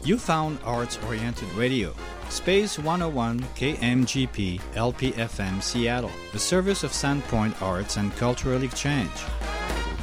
You found arts-oriented radio. Space 101 KMGP LPFM Seattle, the service of Sandpoint Arts and Cultural Exchange.